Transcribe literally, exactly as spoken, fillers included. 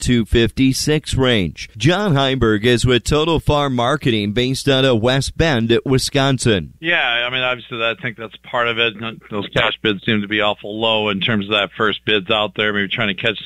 two fifty-six range. John Heinberg is with Total Farm Marketing based out of West Bend, Wisconsin. Yeah, I mean, obviously, I think that's part of it. Those cash bids seem to be awful low in terms of that first bids out there, maybe trying to catch